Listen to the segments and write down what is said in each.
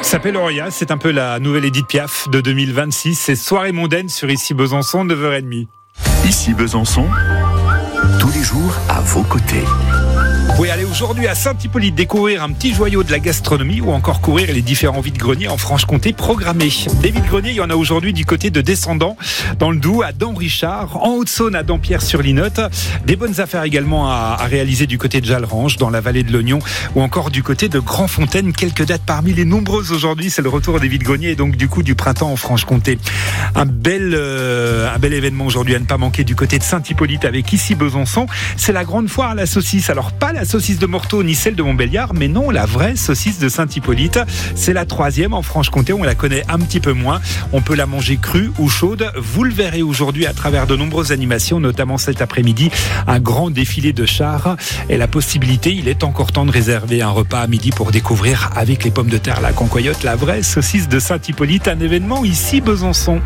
S'appelle Auria, c'est un peu la nouvelle Édith Piaf de 2026. C'est Soirée mondaine sur Ici Besançon, 9h30. Ici Besançon, tous les jours à vos côtés. Vous pouvez aller aujourd'hui à Saint-Hippolyte découvrir un petit joyau de la gastronomie ou encore courir les différents vide-greniers en Franche-Comté programmés. Des vide-greniers, il y en a aujourd'hui du côté de Descendants, dans le Doubs, à Damrichard, en Haute-Saône, à Dampierre-sur-Linotte. Des bonnes affaires également à réaliser du côté de Jallerange, dans la vallée de l'Oignon, ou encore du côté de Grandfontaine. Quelques dates parmi les nombreuses aujourd'hui, c'est le retour des vide-greniers et donc du coup du printemps en Franche-Comté. Un bel événement aujourd'hui à ne pas manquer du côté de Saint-Hippolyte avec Ici Besançon. C'est la grande foire à la saucisse. Alors pas la saucisse de Morteau ni celle de Montbéliard, mais non, la vraie saucisse de Saint-Hippolyte. C'est la 3e en Franche-Comté, on la connaît un petit peu moins. On peut la manger crue ou chaude. Vous le verrez aujourd'hui à travers de nombreuses animations, notamment cet après-midi, un grand défilé de chars. Et la possibilité, il est encore temps de réserver un repas à midi pour découvrir avec les pommes de terre, la concoyote, la vraie saucisse de Saint-Hippolyte. Un événement ici Besançon.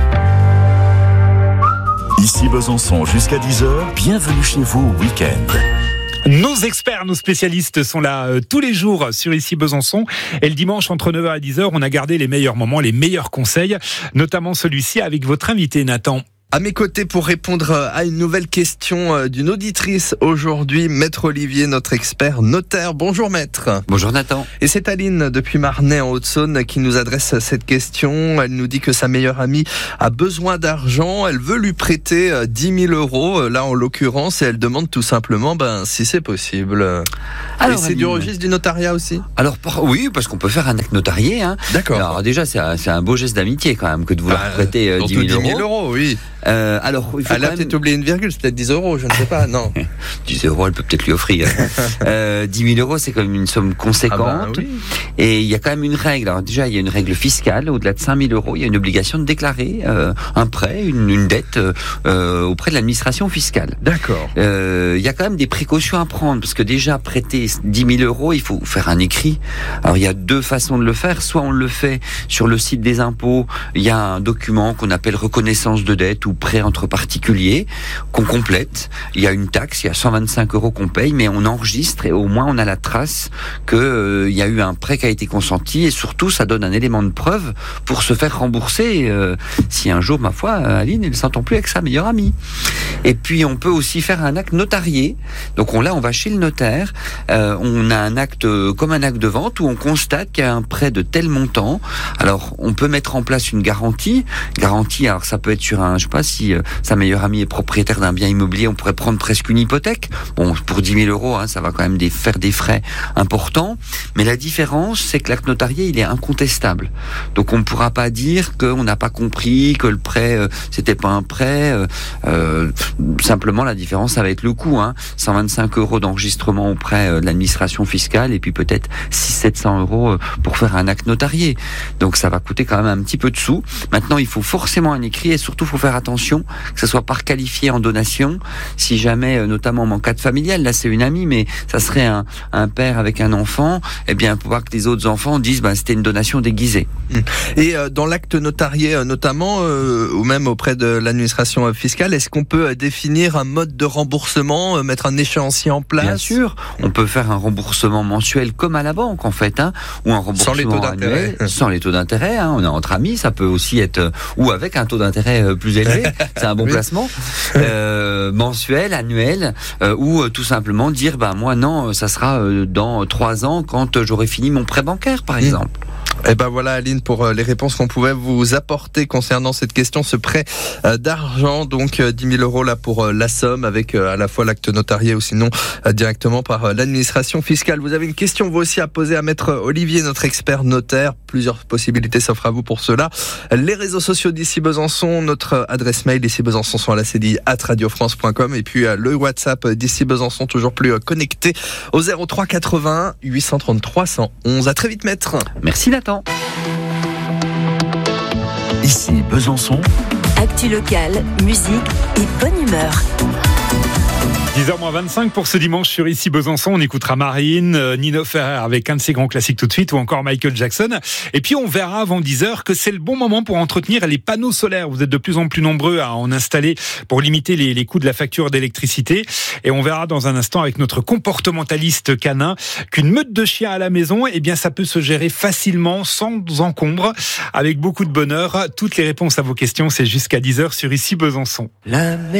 Ici Besançon jusqu'à 10h, bienvenue chez vous au week-end. Nos experts, nos spécialistes sont là tous les jours sur Ici Besançon. Et le dimanche, entre 9h et 10h, on a gardé les meilleurs moments, les meilleurs conseils, notamment celui-ci avec votre invité Nathan. À mes côtés pour répondre à une nouvelle question d'une auditrice aujourd'hui, Maître Olivier, notre expert notaire. Bonjour Maître. Bonjour Nathan. Et c'est Aline depuis Marnay en Haute-Saône qui nous adresse cette question. Elle nous dit que sa meilleure amie a besoin d'argent. Elle veut lui prêter 10 000 euros, là en l'occurrence, et elle demande tout simplement si c'est possible. Alors, et c'est Aline, du registre du notariat aussi ? Alors oui, parce qu'on peut faire un acte notarié. D'accord. Alors déjà, c'est un beau geste d'amitié quand même que de vouloir prêter 10 000 euros. Oui. Alors, il faut elle a peut-être oublié une virgule, c'est peut-être 10 euros, je ne sais pas, non. 10 euros, elle peut peut-être lui offrir. 10 000 euros, c'est quand même une somme conséquente. Oui. Et il y a quand même une règle. Alors déjà, il y a une règle fiscale. Au-delà de 5 000 euros, il y a une obligation de déclarer un prêt, une dette auprès de l'administration fiscale. D'accord. Il y a quand même des précautions à prendre, parce que déjà, prêter 10 000 euros, il faut faire un écrit. Alors, il y a deux façons de le faire. Soit on le fait sur le site des impôts, il y a un document qu'on appelle reconnaissance de dette ou prêt entre particuliers qu'on complète. Il y a une taxe, il y a 125 euros qu'on paye, mais on enregistre et au moins on a la trace que il y a eu un prêt qui a été consenti et surtout ça donne un élément de preuve pour se faire rembourser si un jour, ma foi, Aline, elle ne s'entend plus avec sa meilleure amie. Et puis on peut aussi faire un acte notarié. Donc on va chez le notaire, on a un acte comme un acte de vente où on constate qu'il y a un prêt de tel montant. Alors on peut mettre en place une garantie. Alors ça peut être sur je sais pas si sa meilleure amie est propriétaire d'un bien immobilier, on pourrait prendre presque une hypothèque. Bon, pour 10 000 euros, ça va quand même faire des frais importants. Mais la différence, c'est que l'acte notarié, il est incontestable. Donc on ne pourra pas dire qu'on n'a pas compris, que le prêt, c'était pas un prêt. Simplement, la différence, ça va être le coût. 125 euros d'enregistrement auprès de l'administration fiscale et puis peut-être 600-700 euros pour faire un acte notarié. Donc ça va coûter quand même un petit peu de sous. Maintenant, il faut forcément un écrit et surtout, il faut faire attention que ça soit pas qualifié en donation. Si jamais, notamment en cas de familial, là c'est une amie, mais ça serait un père avec un enfant, eh bien, pour pas que les autres enfants disent c'était une donation déguisée. Et dans l'acte notarié notamment, ou même auprès de l'administration fiscale, est-ce qu'on peut définir un mode de remboursement, mettre un échéancier en place ? Bien sûr, on peut faire un remboursement mensuel comme à la banque en fait, ou un remboursement sans les taux d'intérêt. Sans les taux d'intérêt, on est entre amis, ça peut aussi être, ou avec un taux d'intérêt plus élevé, c'est un bon placement, mensuel, annuel, ou tout simplement dire, moi non, ça sera dans 3 ans quand j'aurai fini mon prêt bancaire par exemple. Et voilà Aline pour les réponses qu'on pouvait vous apporter concernant cette question, ce prêt d'argent, donc 10 000 euros là pour la somme avec à la fois l'acte notarié ou sinon directement par l'administration fiscale. Vous avez une question vous aussi à poser à Maître Olivier, notre expert notaire. Plusieurs possibilités s'offrent à vous pour cela. Les réseaux sociaux d'Ici Besançon, notre adresse mail Ici Besançon sur la CDI @radiofrance.com et puis le WhatsApp d'Ici Besançon toujours plus connecté au 03 80 833 111. À très vite Maître. Merci Nathan. Ici Besançon. Actu locale, musique et bonne humeur. 10h-25 pour ce dimanche sur Ici Besançon. On écoutera Marine, Nino Ferrer avec un de ses grands classiques tout de suite ou encore Michael Jackson. Et puis on verra avant 10h que c'est le bon moment pour entretenir les panneaux solaires. Vous êtes de plus en plus nombreux à en installer pour limiter les coûts de la facture d'électricité. Et on verra dans un instant avec notre comportementaliste canin qu'une meute de chiens à la maison, eh bien ça peut se gérer facilement, sans encombre, avec beaucoup de bonheur. Toutes les réponses à vos questions, c'est jusqu'à 10h sur Ici Besançon.